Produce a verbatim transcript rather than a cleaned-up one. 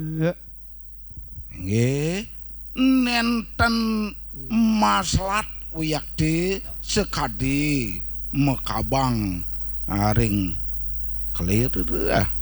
Nggih, nenten maslat wiyakde sekadi mekabang aring clear ah